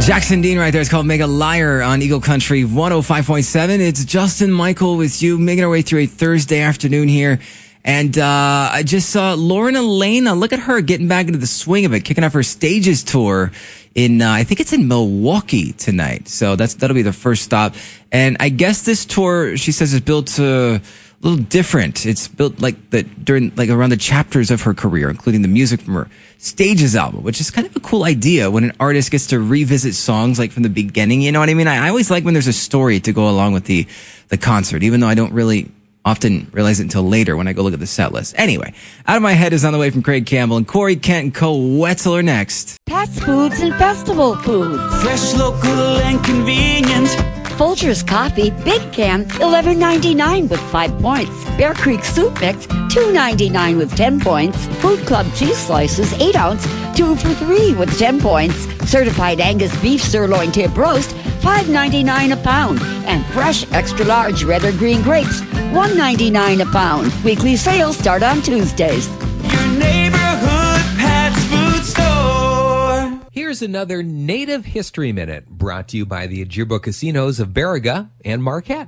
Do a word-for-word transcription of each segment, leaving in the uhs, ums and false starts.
Jackson Dean right there. It's called Mega Liar on Eagle Country one oh five point seven. It's Justin Michael with you, making our way through a Thursday afternoon here. And uh I just saw Lauren Elena. Look at her getting back into the swing of it, kicking off her Stages tour in, uh, I think it's in Milwaukee tonight. So that's that'll be the first stop. And I guess this tour, she says, is built uh, a little different. It's built like the during like around the chapters of her career, including the music from her Stages album, which is kind of a cool idea when an artist gets to revisit songs like from the beginning. You know what I mean? I, I always like when there's a story to go along with the the concert, even though I don't really often realize it until later when I go look at the set list. Anyway, Out of My Head is on the way from Craig Campbell, and Corey Kent and Co. Wetzel are next. Pets Foods and Festival Foods. Fresh, local, and convenient. Folgers Coffee, big can, eleven ninety-nine with five points. Bear Creek Soup Mix, two ninety-nine with ten points. Food Club Cheese Slices, eight ounce, two for three with ten points. Certified Angus Beef Sirloin Tip Roast, five ninety-nine a pound. And fresh extra large red or green grapes, one ninety-nine a pound. Weekly sales start on Tuesdays. Your neighborhood Pat's Food Store. Here's another Native History Minute brought to you by the Ojibwa Casinos of Baraga and Marquette.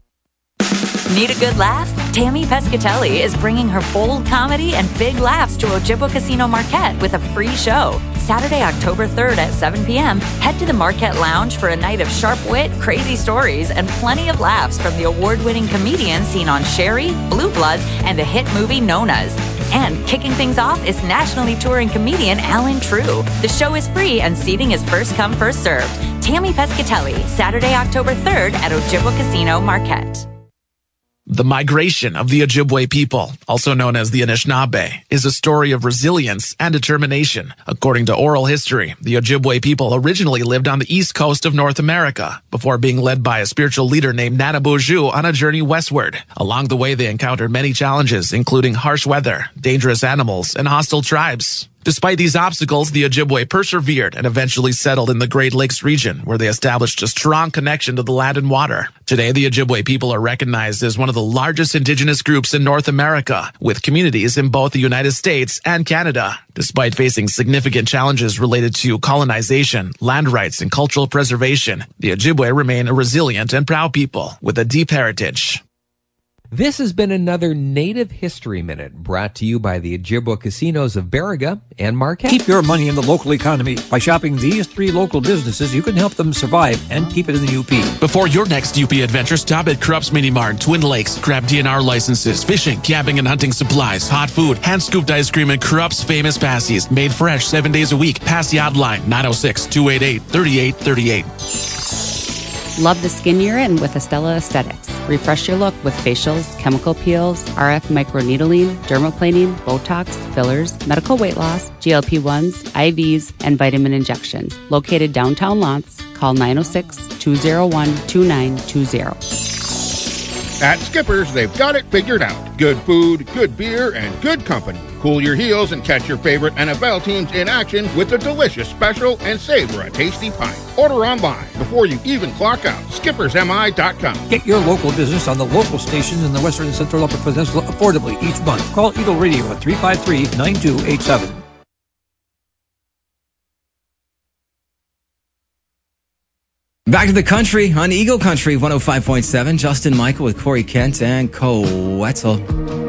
Need a good laugh? Tammy Pescatelli is bringing her bold comedy and big laughs to Ojibwa Casino Marquette with a free show. Saturday, October third at seven p.m., head to the Marquette Lounge for a night of sharp wit, crazy stories, and plenty of laughs from the award-winning comedians seen on Sherry, Blue Bloods, and the hit movie Nonas. And kicking things off is nationally touring comedian Alan True. The show is free and seating is first come, first served. Tammy Pescatelli, Saturday, October third at Ojibwa Casino Marquette. The migration of the Ojibwe people, also known as the Anishinaabe, is a story of resilience and determination. According to oral history, the Ojibwe people originally lived on the east coast of North America before being led by a spiritual leader named Nanabuju on a journey westward. Along the way, they encountered many challenges, including harsh weather, dangerous animals, and hostile tribes. Despite these obstacles, the Ojibwe persevered and eventually settled in the Great Lakes region, where they established a strong connection to the land and water. Today, the Ojibwe people are recognized as one of the largest indigenous groups in North America, with communities in both the United States and Canada. Despite facing significant challenges related to colonization, land rights, and cultural preservation, the Ojibwe remain a resilient and proud people with a deep heritage. This has been another Native History Minute brought to you by the Ojibwa Casinos of Baraga and Marquette. Keep your money in the local economy. By shopping these three local businesses, you can help them survive and keep it in the U P. Before your next U P adventure, stop at Krupp's Mini Mart, Twin Lakes. Grab D N R licenses, fishing, camping, and hunting supplies, hot food, hand-scooped ice cream, and Krupp's famous passies. Made fresh seven days a week. Pass the out line, nine oh six, two eight eight, three eight three eight. Love the skin you're in with Estella Aesthetics. Refresh your look with facials, chemical peels, R F microneedling, dermaplaning, Botox, fillers, medical weight loss, G L P ones, I Vs, and vitamin injections. Located downtown Lance, call nine oh six, two oh one, two nine two oh. At Skipper's, they've got it figured out. Good food, good beer, and good company. Cool your heels and catch your favorite N F L teams in action with a delicious special and savor a tasty pint. Order online before you even clock out. Skippers M I dot com. Get your local business on the local stations in the Western and Central Upper Peninsula affordably each month. Call Eagle Radio at three five three, nine two eight seven. Back to the country on Eagle Country one oh five point seven. Justin Michael with Corey Kent and Co. Wetzel.